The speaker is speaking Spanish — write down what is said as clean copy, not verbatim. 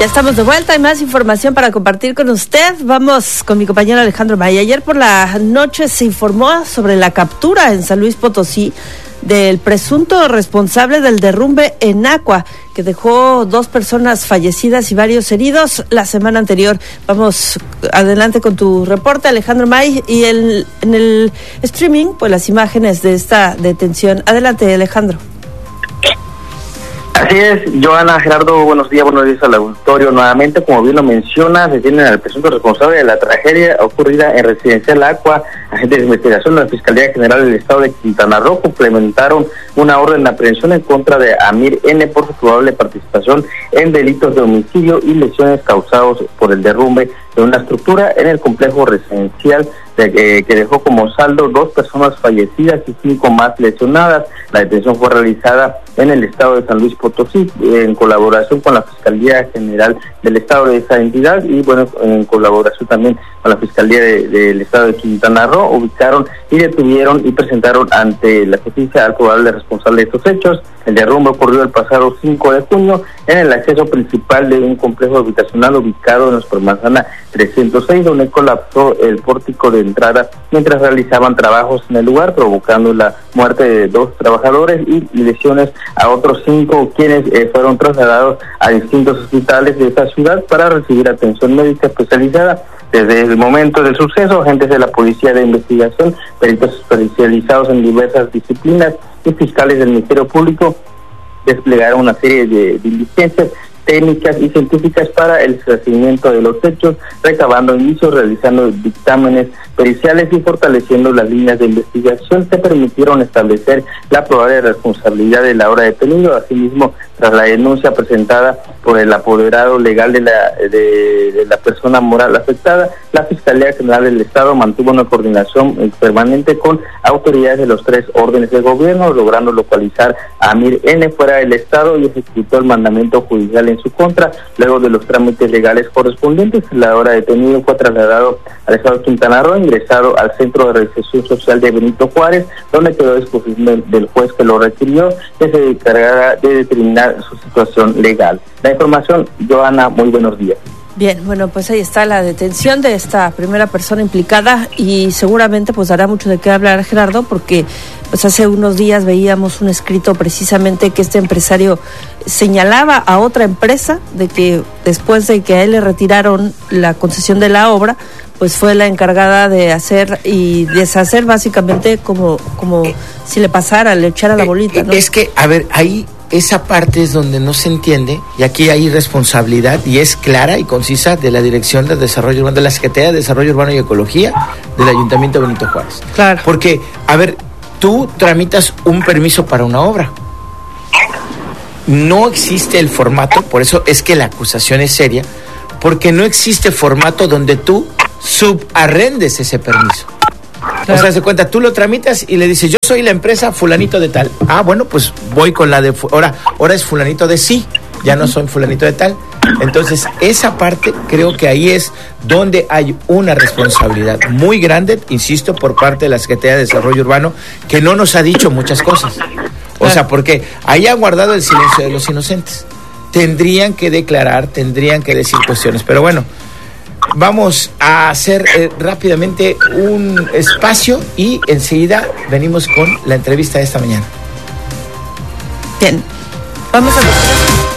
Ya estamos de vuelta, hay más información para compartir con usted. Vamos con mi compañero Alejandro May. Ayer por la noche se informó sobre la captura en San Luis Potosí del presunto responsable del derrumbe en Acua, que dejó 2 personas fallecidas y varios heridos la semana anterior. Vamos adelante con tu reporte, Alejandro May, y en el streaming, pues las imágenes de esta detención. Adelante, Alejandro. Así es, Joana, Gerardo, buenos días al auditorio. Nuevamente, como bien lo menciona, detienen al presunto responsable de la tragedia ocurrida en Residencial Acua. Agentes de investigación de la Fiscalía General del Estado de Quintana Roo complementaron una orden de aprehensión en contra de Amir N. por su probable participación en delitos de homicidio y lesiones causados por el derrumbe de una estructura en el complejo residencial que dejó como saldo 2 personas fallecidas y 5 más lesionadas. La detención fue realizada en el estado de San Luis Potosí en colaboración con la Fiscalía General del Estado de esa entidad y bueno, en colaboración también con la Fiscalía del Estado de Quintana Roo. Ubicaron y detuvieron y presentaron ante la justicia al probable responsable de estos hechos. El derrumbe ocurrió el pasado 5 de junio en el acceso principal de un complejo habitacional ubicado en la Supermanzana 306, donde colapsó el pórtico de entrada mientras realizaban trabajos en el lugar, provocando la muerte de 2 trabajadores y lesiones a otros 5, quienes fueron trasladados a distintos hospitales de esta ciudad para recibir atención médica especializada. Desde el momento del suceso, agentes de la Policía de Investigación, peritos especializados en diversas disciplinas y fiscales del Ministerio Público desplegaron una serie de diligencias técnicas y científicas para el esclarecimiento de los hechos, recabando indicios, realizando dictámenes periciales y fortaleciendo las líneas de investigación. Se permitieron establecer la probable responsabilidad de la hora detenido. Asimismo, tras la denuncia presentada por el apoderado legal de la persona moral afectada, la Fiscalía General del Estado mantuvo una coordinación permanente con autoridades de los 3 órdenes de gobierno, logrando localizar a Amir N. fuera del Estado y ejecutó el mandamiento judicial en su contra. Luego de los trámites legales correspondientes, la hora detenido fue trasladado al Estado de Quintana Roo, ingresado al Centro de Reinserción Social de Benito Juárez, donde quedó a disposición del juez que lo requirió, que se encargará de determinar su situación legal. La información, Joana, muy buenos días. Bien, bueno, pues ahí está la detención de esta primera persona implicada y seguramente pues dará mucho de qué hablar, Gerardo, porque pues hace unos días veíamos un escrito precisamente que este empresario señalaba a otra empresa de que después de que a él le retiraron la concesión de la obra, pues fue la encargada de hacer y deshacer básicamente como si le pasara, le echara la bolita, ¿no? Es que, a ver, ahí esa parte es donde no se entiende, y aquí hay responsabilidad, y es clara y concisa de la Dirección de Desarrollo Urbano, de la Secretaría de Desarrollo Urbano y Ecología del Ayuntamiento de Benito Juárez. Claro. Porque, a ver, tú tramitas un permiso para una obra. No existe el formato, por eso es que la acusación es seria, porque no existe formato donde tú subarrendes ese permiso. Claro. O sea, se cuenta, tú lo tramitas y le dices, yo soy la empresa fulanito de tal. Ah, bueno, pues voy con la de... Ahora es fulanito de sí, ya no soy fulanito de tal. Entonces, esa parte creo que ahí es donde hay una responsabilidad muy grande, insisto, por parte de la Secretaría de Desarrollo Urbano, que no nos ha dicho muchas cosas. O sea, porque ahí ha guardado el silencio de los inocentes. Tendrían que declarar, tendrían que decir cuestiones, pero bueno, vamos a hacer rápidamente un espacio y enseguida venimos con la entrevista de esta mañana. Bien, vamos a